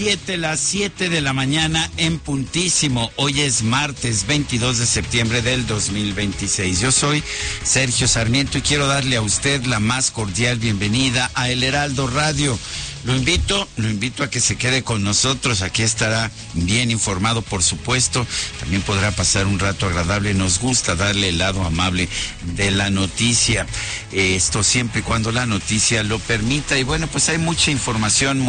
Las 7 de la mañana en puntísimo. Hoy es martes 22 de septiembre del 2026. Yo soy Sergio Sarmiento y quiero darle a usted la más cordial bienvenida a El Heraldo Radio. Lo invito a que se quede con nosotros. Aquí estará bien informado, por supuesto. También podrá pasar un rato agradable. Nos gusta darle el lado amable de la noticia. Esto siempre y cuando la noticia lo permita. Y bueno, pues hay mucha información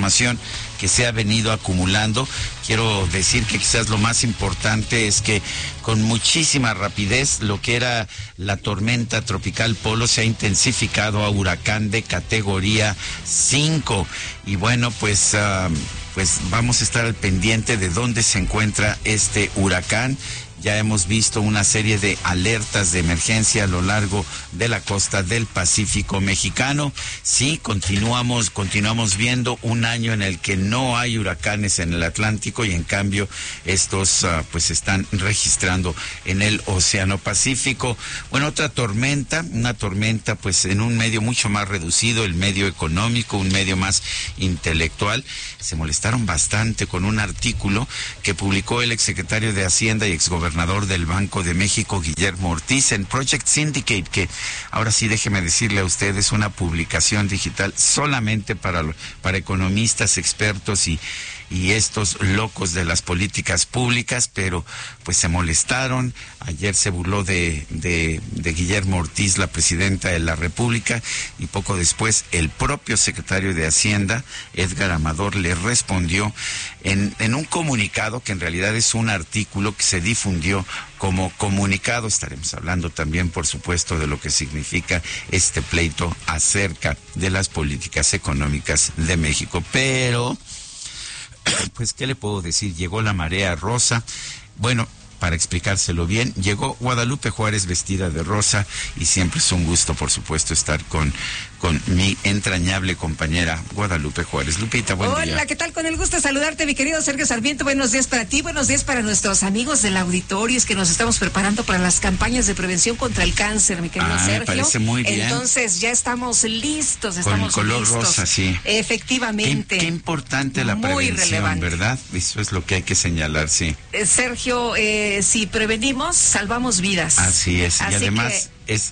que se ha venido acumulando. Quiero decir que quizás lo más importante es que con muchísima rapidez lo que era la tormenta tropical Polo se ha intensificado a huracán de categoría 5. Y bueno, pues vamos a estar al pendiente de dónde se encuentra este huracán. Ya hemos visto una serie de alertas de emergencia a lo largo de la costa del Pacífico mexicano. Sí, continuamos viendo un año en el que no hay huracanes en el Atlántico y en cambio estos pues se están registrando en el Océano Pacífico. Bueno, una tormenta pues en un medio mucho más reducido, el medio económico, un medio más intelectual. Se molestaron bastante con un artículo que publicó el exsecretario de Hacienda y exgobernador del Banco de México, Guillermo Ortiz, en Project Syndicate, que ahora sí déjeme decirle a usted, es una publicación digital solamente para economistas, expertos y estos locos de las políticas públicas, pero pues se molestaron. Ayer se burló de Guillermo Ortiz, la presidenta de la República, y poco después el propio secretario de Hacienda, Edgar Amador, le respondió en un comunicado que en realidad es un artículo que se difundió como comunicado. Estaremos hablando también, por supuesto, de lo que significa este pleito acerca de las políticas económicas de México. Pero pues, ¿qué le puedo decir? Llegó la marea rosa. Bueno, para explicárselo bien, llegó Guadalupe Juárez vestida de rosa y siempre es un gusto, por supuesto, estar con mi entrañable compañera Guadalupe Juárez. Lupita, buen día. Hola, ¿qué tal? Con el gusto de saludarte, mi querido Sergio Sarmiento. Buenos días para ti, buenos días para nuestros amigos del auditorio. Es que nos estamos preparando para las campañas de prevención contra el cáncer, mi querido Sergio. Me parece muy bien. Entonces ya estamos listos, con el color rosa, sí. Efectivamente. Qué importante la prevención, relevante, ¿verdad? Eso es lo que hay que señalar, sí. Sergio, si prevenimos, salvamos vidas. Así es. Y además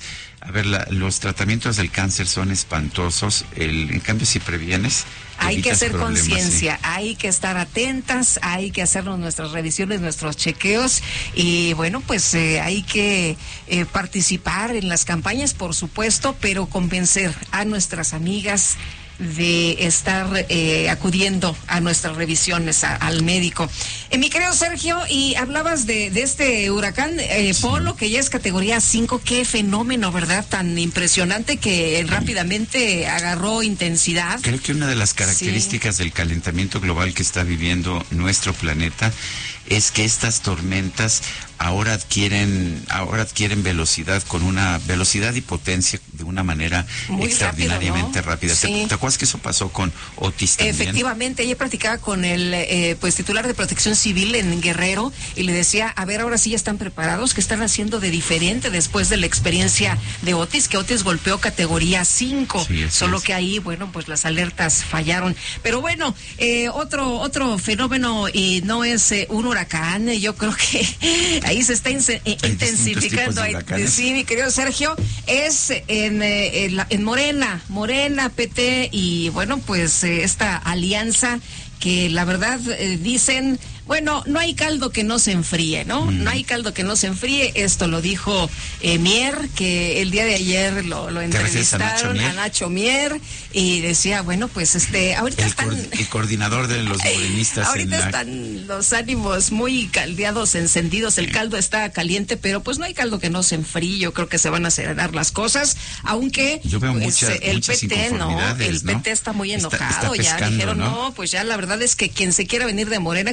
los tratamientos del cáncer son espantosos. En cambio, si previenes, hay que hacer conciencia, sí. Hay que estar atentas, hay que hacernos nuestras revisiones, nuestros chequeos y bueno, pues hay que participar en las campañas, por supuesto, pero convencer a nuestras amigas de estar acudiendo a nuestras revisiones al médico. Mi querido Sergio, y hablabas de este huracán Polo, que ya es categoría 5, qué fenómeno, ¿verdad? Tan impresionante que rápidamente agarró intensidad. Creo que una de las características del calentamiento global que está viviendo nuestro planeta es que estas tormentas ahora adquieren velocidad, con una velocidad y potencia de una manera muy extraordinariamente rápida. Sí. ¿Te acuerdas que eso pasó con Otis también? Efectivamente, ella platicaba con el titular de Protección Civil en Guerrero y le decía, a ver, ahora sí ya están preparados, ¿qué están haciendo de diferente después de la experiencia de Otis? Que Otis golpeó categoría 5, solo que ahí, bueno, pues las alertas fallaron. Pero bueno, otro fenómeno, y no es un huracán, yo creo que ahí se está intensificando. Sí, mi querido Sergio, es en Morena, PT, y bueno, pues esta alianza que la verdad dicen, bueno, no hay caldo que no se enfríe, ¿no? No hay caldo que no se enfríe. Esto lo dijo Mier, que el día de ayer lo entrevistaron a Nacho Mier, y decía, bueno, pues ahorita el coordinador de los morenistas. Ahorita están los ánimos muy caldeados, encendidos, el caldo está caliente, pero pues no hay caldo que no se enfríe. Yo creo que se van a acelerar las cosas, aunque yo veo pues, el PT, PT está muy enojado. Está pescando, ya dijeron, no, pues ya la verdad es que quien se quiera venir de Morena, que no esté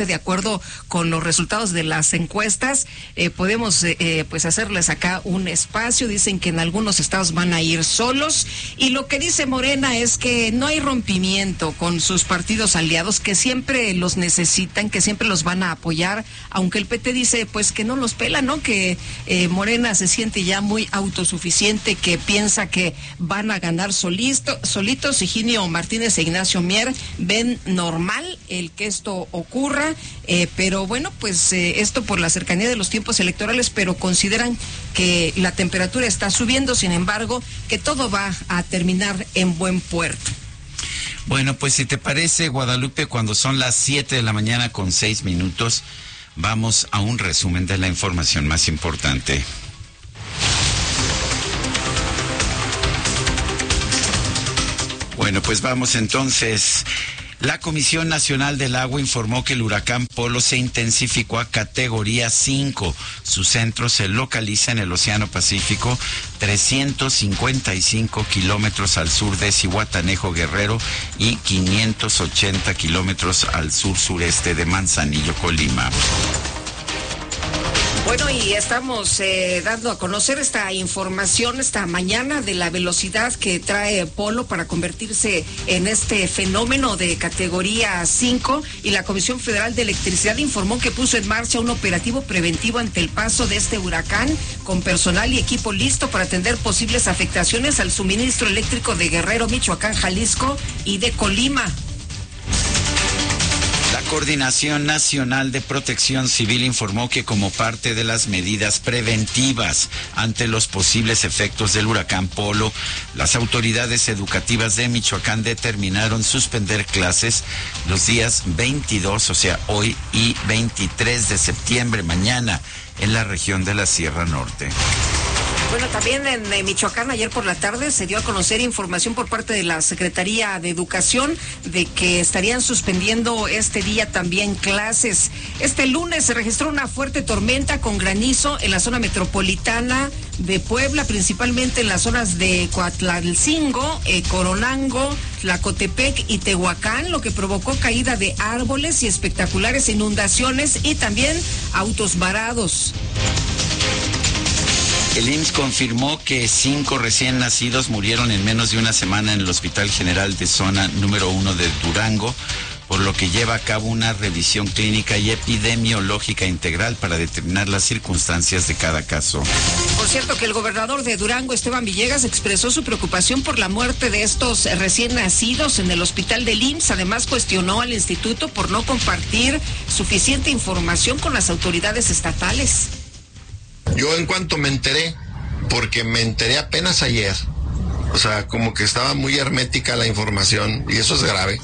de acuerdo con los resultados de las encuestas. Podemos pues hacerles acá un espacio. Dicen que en algunos estados van a ir solos, y lo que dice Morena es que no hay rompimiento con sus partidos aliados, que siempre los necesitan, que siempre los van a apoyar, aunque el PT dice pues que no los pela, ¿no? Que Morena se siente ya muy autosuficiente, que piensa que van a ganar solitos. Higinio Martínez e Ignacio Mier ven normal el que esto ocurra, pero bueno, pues esto por la cercanía de los tiempos electorales, pero consideran que la temperatura está subiendo, sin embargo, que todo va a terminar en buen puerto. Bueno, pues si te parece, Guadalupe, cuando son las 7 de la mañana con 6 minutos, vamos a un resumen de la información más importante. Bueno, pues vamos entonces. La Comisión Nacional del Agua informó que el huracán Polo se intensificó a categoría 5. Su centro se localiza en el Océano Pacífico, 355 kilómetros al sur de Zihuatanejo, Guerrero, y 580 kilómetros al sur-sureste de Manzanillo, Colima. Bueno, y estamos dando a conocer esta información esta mañana de la velocidad que trae Polo para convertirse en este fenómeno de categoría 5, y la Comisión Federal de Electricidad informó que puso en marcha un operativo preventivo ante el paso de este huracán, con personal y equipo listo para atender posibles afectaciones al suministro eléctrico de Guerrero, Michoacán, Jalisco y de Colima. La Coordinación Nacional de Protección Civil informó que como parte de las medidas preventivas ante los posibles efectos del huracán Polo, las autoridades educativas de Michoacán determinaron suspender clases los días 22, o sea, hoy, y 23 de septiembre, mañana, en la región de la Sierra Norte. Bueno, también en Michoacán ayer por la tarde se dio a conocer información por parte de la Secretaría de Educación de que estarían suspendiendo este día también clases. Este lunes se registró una fuerte tormenta con granizo en la zona metropolitana de Puebla, principalmente en las zonas de Coatlalcingo, Coronango, Tlacotepec y Tehuacán, lo que provocó caída de árboles y espectaculares inundaciones y también autos varados. El IMSS confirmó que 5 recién nacidos murieron en menos de una semana en el Hospital General de Zona número 1 de Durango, por lo que lleva a cabo una revisión clínica y epidemiológica integral para determinar las circunstancias de cada caso. Por cierto, que el gobernador de Durango, Esteban Villegas, expresó su preocupación por la muerte de estos recién nacidos en el hospital del IMSS. Además, cuestionó al instituto por no compartir suficiente información con las autoridades estatales. Yo en cuanto me enteré, porque me enteré apenas ayer, o sea, como que estaba muy hermética la información, y eso es grave.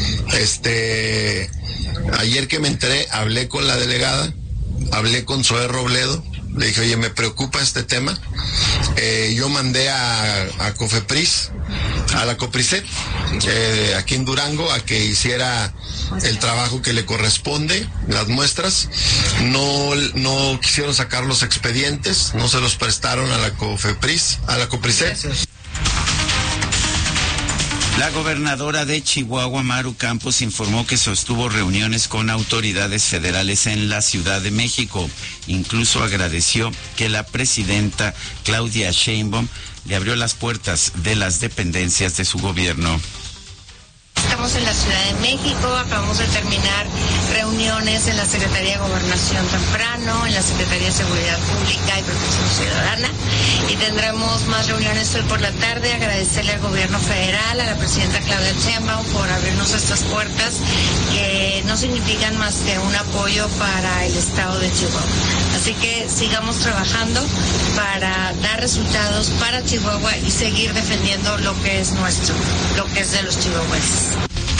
Ayer que me enteré, hablé con la delegada, hablé con Zoé Robledo, le dije, oye, me preocupa este tema. Yo mandé a Cofepris, a la Copriset, aquí en Durango, a que hiciera el trabajo que le corresponde, las muestras. No quisieron sacar los expedientes, no se los prestaron a la Cofepris, a la Copriset. La gobernadora de Chihuahua, Maru Campos, informó que sostuvo reuniones con autoridades federales en la Ciudad de México. Incluso agradeció que la presidenta Claudia Sheinbaum le abrió las puertas de las dependencias de su gobierno. Estamos en la Ciudad de México, acabamos de terminar reuniones en la Secretaría de Gobernación temprano, en la Secretaría de Seguridad Pública y Protección Ciudadana, y tendremos más reuniones hoy por la tarde. Agradecerle al gobierno federal, a la presidenta Claudia Sheinbaum por abrirnos estas puertas que no significan más que un apoyo para el estado de Chihuahua. Así que sigamos trabajando para dar resultados para Chihuahua y seguir defendiendo lo que es nuestro, lo que es de los chihuahuenses.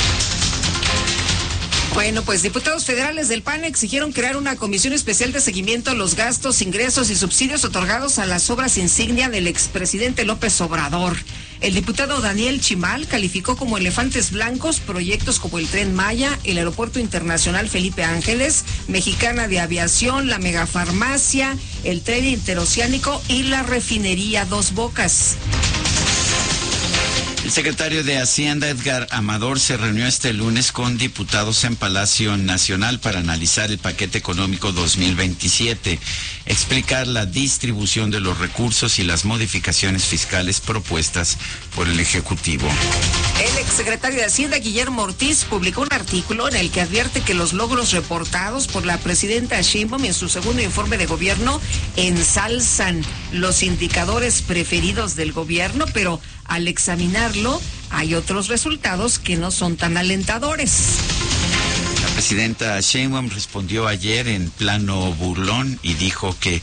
Bueno, pues diputados federales del PAN exigieron crear una comisión especial de seguimiento a los gastos, ingresos y subsidios otorgados a las obras insignia del expresidente López Obrador. El diputado Daniel Chimal calificó como elefantes blancos proyectos como el Tren Maya, el Aeropuerto Internacional Felipe Ángeles, Mexicana de Aviación, la Megafarmacia, el Tren Interoceánico y la Refinería Dos Bocas. El El secretario de Hacienda, Edgar Amador, se reunió este lunes con diputados en Palacio Nacional para analizar el paquete económico 2027, explicar la distribución de los recursos y las modificaciones fiscales propuestas por el Ejecutivo. El exsecretario de Hacienda, Guillermo Ortiz, publicó un artículo en el que advierte que los logros reportados por la presidenta Sheinbaum en su segundo informe de gobierno ensalzan los indicadores preferidos del gobierno, pero al examinarlo hay otros resultados que no son tan alentadores. La presidenta Sheinbaum respondió ayer en plano burlón y dijo que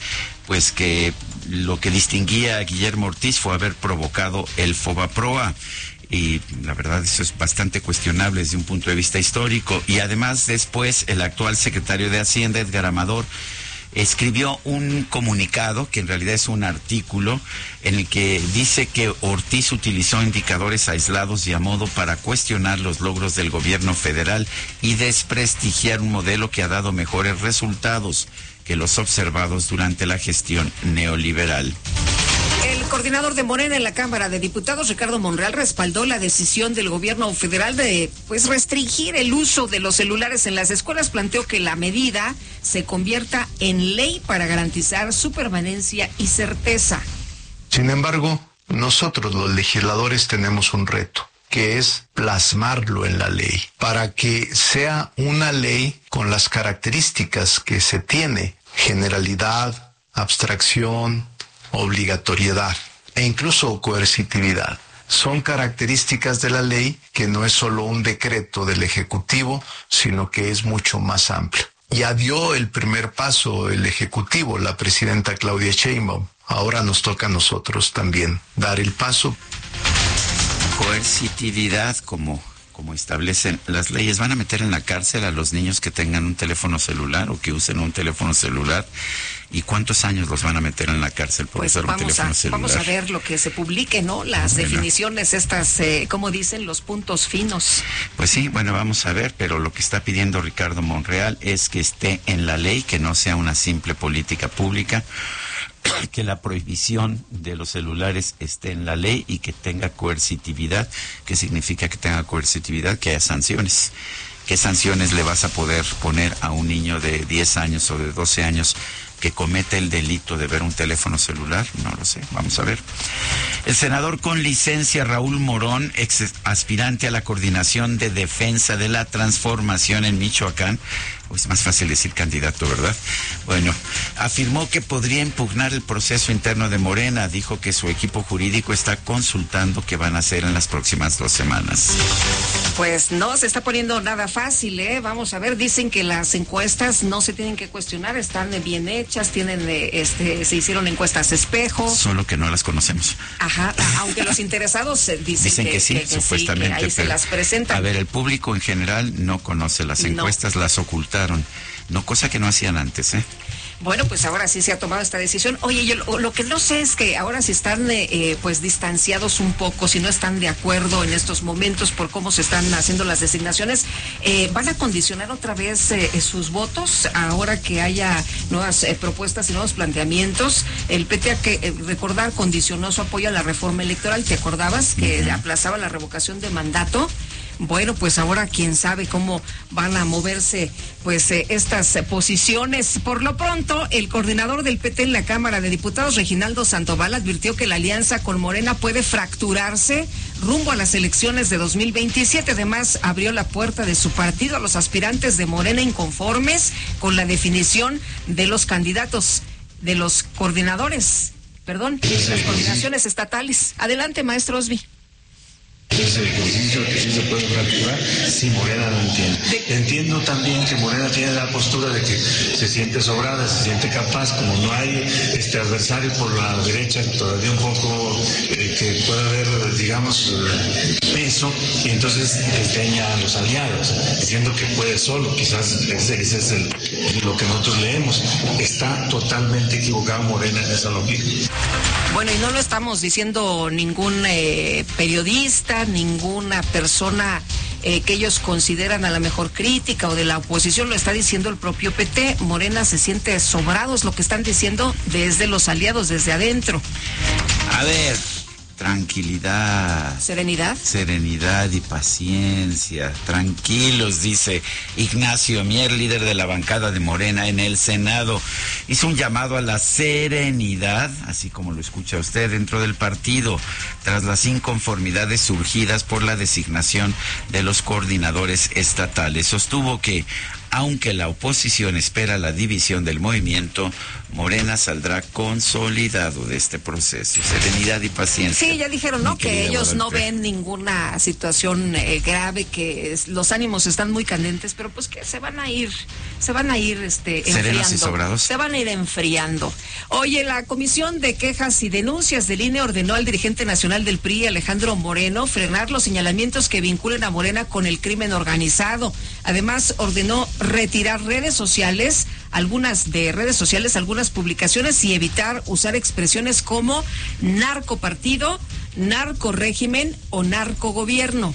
lo que distinguía a Guillermo Ortiz fue haber provocado el Fobaproa. Y la verdad eso es bastante cuestionable desde un punto de vista histórico. Y además después el actual secretario de Hacienda, Edgar Amador, escribió un comunicado que en realidad es un artículo en el que dice que Ortiz utilizó indicadores aislados y a modo para cuestionar los logros del gobierno federal y desprestigiar un modelo que ha dado mejores resultados que los observados durante la gestión neoliberal. El coordinador de Morena en la Cámara de Diputados, Ricardo Monreal, respaldó la decisión del gobierno federal de restringir el uso de los celulares en las escuelas. Planteó que la medida se convierta en ley para garantizar su permanencia y certeza. Sin embargo, nosotros los legisladores tenemos un reto, que es plasmarlo en la ley, para que sea una ley con las características que se tiene: generalidad, abstracción, obligatoriedad e incluso coercitividad. Son características de la ley que no es solo un decreto del Ejecutivo, sino que es mucho más amplio. Ya dio el primer paso el Ejecutivo, la presidenta Claudia Sheinbaum. Ahora nos toca a nosotros también dar el paso. Coercitividad, como establecen las leyes. ¿Van a meter en la cárcel a los niños que tengan un teléfono celular o que usen un teléfono celular? ¿Y cuántos años los van a meter en la cárcel por usar un teléfono celular? Vamos a ver lo que se publique, ¿no? Las definiciones estas, como dicen, los puntos finos. Pues sí, bueno, vamos a ver, pero lo que está pidiendo Ricardo Monreal es que esté en la ley, que no sea una simple política pública, que la prohibición de los celulares esté en la ley y que tenga coercitividad. ¿Qué significa que tenga coercitividad? Que haya sanciones. ¿Qué sanciones le vas a poder poner a un niño de 10 años o de 12 años que comete el delito de ver un teléfono celular? No lo sé, vamos a ver. El senador con licencia Raúl Morón, ex aspirante a la Coordinación de Defensa de la Transformación en Michoacán, es más fácil decir candidato, ¿verdad? Bueno, afirmó que podría impugnar el proceso interno de Morena. Dijo que su equipo jurídico está consultando qué van a hacer en las próximas 2 semanas. Pues no se está poniendo nada fácil, ¿eh? Vamos a ver, dicen que las encuestas no se tienen que cuestionar, están bien hechas, se hicieron encuestas espejo. Solo que no las conocemos. Ajá, aunque los interesados dicen que sí, supuestamente. Sí, que ahí se las presentan. A ver, el público en general no conoce las encuestas, las ocultaron. No, cosa que no hacían antes, ¿eh? Bueno, pues ahora sí se ha tomado esta decisión. Oye, yo lo que no sé es que ahora si están distanciados un poco, si no están de acuerdo en estos momentos por cómo se están haciendo las designaciones, ¿van a condicionar otra vez sus votos ahora que haya nuevas propuestas y nuevos planteamientos? El PT, recordar, condicionó su apoyo a la reforma electoral. ¿Te acordabas que aplazaba la revocación de mandato? Bueno, pues ahora quién sabe cómo van a moverse estas posiciones. Por lo pronto, el coordinador del PT en la Cámara de Diputados, Reginaldo Sandoval, advirtió que la alianza con Morena puede fracturarse rumbo a las elecciones de 2027. Además, abrió la puerta de su partido a los aspirantes de Morena inconformes con la definición de los candidatos, de los coordinadores, las coordinaciones estatales. Adelante, maestro Osby. Es el ejercicio que sí se puede fracturar si Morena lo entiende. Entiendo también que Morena tiene la postura de que se siente sobrada, se siente capaz, como no hay adversario por la derecha, todavía un poco que pueda haber, digamos, peso, y entonces desdeña a los aliados, diciendo que puede solo. Quizás ese es lo que nosotros leemos. Está totalmente equivocado Morena en esa lógica. Bueno, y no lo estamos diciendo ningún periodista, ninguna persona que ellos consideran a la mejor crítica o de la oposición, lo está diciendo el propio PT. Morena se siente sobrado, es lo que están diciendo desde los aliados, desde adentro. A ver, tranquilidad. Serenidad y paciencia. Tranquilos, dice Ignacio Mier, líder de la bancada de Morena en el Senado. Hizo un llamado a la serenidad, así como lo escucha usted, dentro del partido, tras las inconformidades surgidas por la designación de los coordinadores estatales. Sostuvo que, aunque la oposición espera la división del movimiento, Morena saldrá consolidado de este proceso. Serenidad y paciencia. Sí, ya dijeron, ¿no? Que ellos no ven ninguna situación grave, que los ánimos están muy candentes, pero pues que se van a ir enfriando. ¿Serenos y sobrados? Se van a ir enfriando. Oye, la Comisión de Quejas y Denuncias del INE ordenó al dirigente nacional del PRI, Alejandro Moreno, frenar los señalamientos que vinculen a Morena con el crimen organizado. Además, ordenó retirar algunas publicaciones y evitar usar expresiones como narcopartido, narcorégimen o narcogobierno.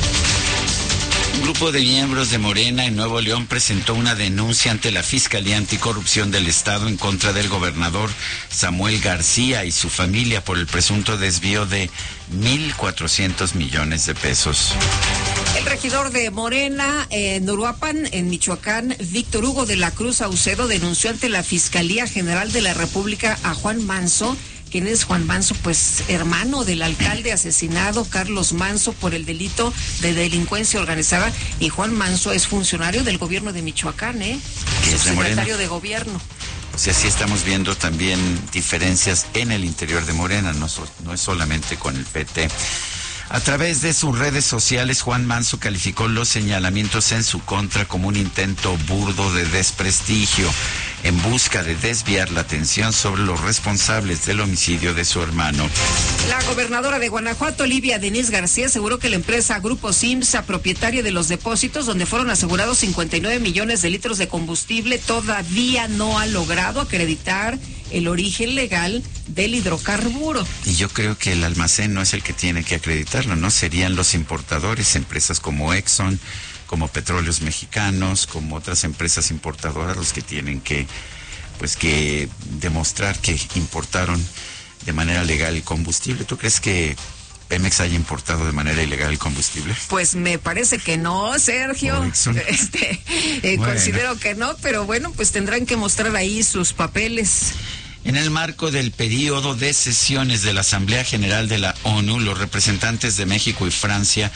Un grupo de miembros de Morena en Nuevo León presentó una denuncia ante la Fiscalía Anticorrupción del Estado en contra del gobernador Samuel García y su familia por el presunto desvío de 1,400 millones de pesos. El regidor de Morena en Uruapan, en Michoacán, Víctor Hugo de la Cruz Saucedo, denunció ante la Fiscalía General de la República a Juan Manso. ¿Quién es Juan Manso? Pues hermano del alcalde asesinado Carlos Manso por el delito de delincuencia organizada, y Juan Manso es funcionario del gobierno de Michoacán, secretario de gobierno. O sea, sí estamos viendo también diferencias en el interior de Morena, no es solamente con el PT. A través de sus redes sociales, Juan Manso calificó los señalamientos en su contra como un intento burdo de desprestigio en busca de desviar la atención sobre los responsables del homicidio de su hermano. La gobernadora de Guanajuato, Olivia Denise García, aseguró que la empresa Grupo Simsa, propietaria de los depósitos donde fueron asegurados 59 millones de litros de combustible, todavía no ha logrado acreditar el origen legal del hidrocarburo. Y yo creo que el almacén no es el que tiene que acreditarlo, ¿no? Serían los importadores, empresas como Exxon, como Petróleos Mexicanos, como otras empresas importadoras, los que tienen que demostrar que importaron de manera legal el combustible. ¿Tú crees que Pemex haya importado de manera ilegal el combustible? Pues me parece que no, Sergio. Considero que no, pero bueno, pues tendrán que mostrar ahí sus papeles. En el marco del periodo de sesiones de la Asamblea General de la ONU, los representantes de México y Francia